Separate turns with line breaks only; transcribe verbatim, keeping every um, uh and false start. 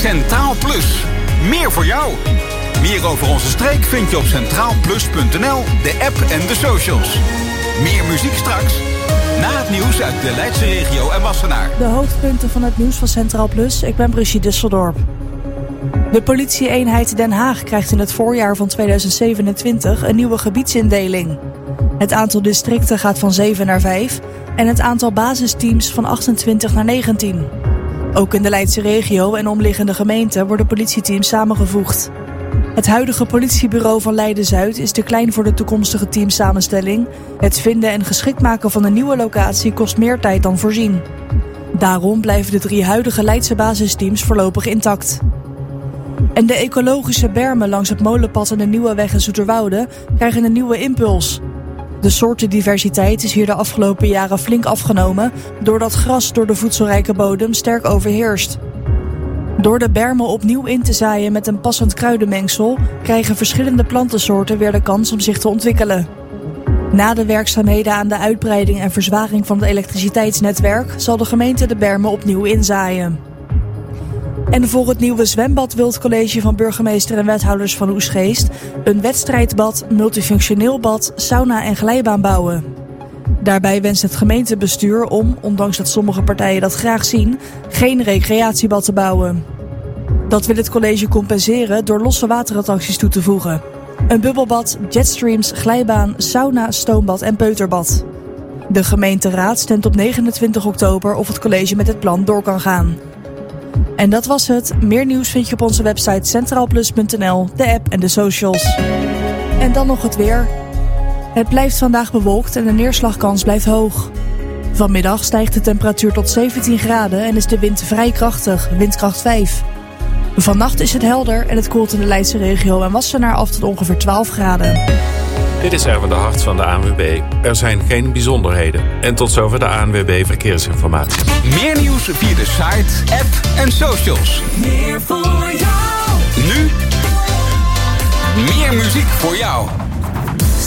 Centraal Plus. Meer voor jou. Meer over onze streek vind je op centraal plus punt n l, de app en de socials. Meer muziek straks. Na het nieuws uit de Leidse regio en Wassenaar.
De hoofdpunten van het nieuws van Centraal Plus. Ik ben Brigitte Disseldorp. De politie-eenheid Den Haag krijgt in het voorjaar van tweeduizend zevenentwintig een nieuwe gebiedsindeling. Het aantal districten gaat van zeven naar vijf en het aantal basisteams van achtentwintig naar negentien. Ook in de Leidse regio en omliggende gemeenten worden politieteams samengevoegd. Het huidige politiebureau van Leiden-Zuid is te klein voor de toekomstige teamsamenstelling. Het vinden en geschikt maken van een nieuwe locatie kost meer tijd dan voorzien. Daarom blijven de drie huidige Leidse basisteams voorlopig intact. En de ecologische bermen langs het Molenpad en de Nieuwe Weg in Zoeterwoude krijgen een nieuwe impuls. De soortendiversiteit is hier de afgelopen jaren flink afgenomen, doordat gras door de voedselrijke bodem sterk overheerst. Door de bermen opnieuw in te zaaien met een passend kruidenmengsel krijgen verschillende plantensoorten weer de kans om zich te ontwikkelen. Na de werkzaamheden aan de uitbreiding en verzwaring van het elektriciteitsnetwerk zal de gemeente de bermen opnieuw inzaaien. En voor het nieuwe zwembad wil het college van burgemeester en wethouders van Oegstgeest een wedstrijdbad, multifunctioneel bad, sauna en glijbaan bouwen. Daarbij wenst het gemeentebestuur om, ondanks dat sommige partijen dat graag zien, geen recreatiebad te bouwen. Dat wil het college compenseren door losse waterattracties toe te voegen. Een bubbelbad, jetstreams, glijbaan, sauna, stoombad en peuterbad. De gemeenteraad stemt op negenentwintig oktober of het college met het plan door kan gaan. En dat was het. Meer nieuws vind je op onze website centraal plus punt n l, de app en de socials. En dan nog het weer. Het blijft vandaag bewolkt en de neerslagkans blijft hoog. Vanmiddag stijgt de temperatuur tot zeventien graden en is de wind vrij krachtig, windkracht vijf. Vannacht is het helder en het koelt in de Leidse regio en Wassenaar af tot ongeveer twaalf graden.
Dit is Erwin de Hart van de A N W B. Er zijn geen bijzonderheden. En tot zover de A N W B Verkeersinformatie.
Meer nieuws via de site, app en socials.
Meer voor jou.
Nu meer muziek voor jou.